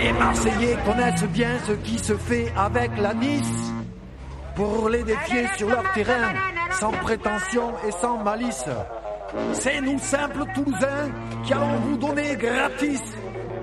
Les Marseillais connaissent bien ce qui se fait avec la Nice pour les défier sur leur terrain, sans prétention et sans malice. C'est nous simples Toulousains qui allons vous donner gratis